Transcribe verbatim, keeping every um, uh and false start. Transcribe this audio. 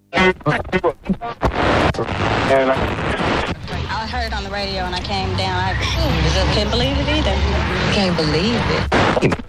I heard it on the radio and I came down. I just couldn't believe it either. Can't believe it.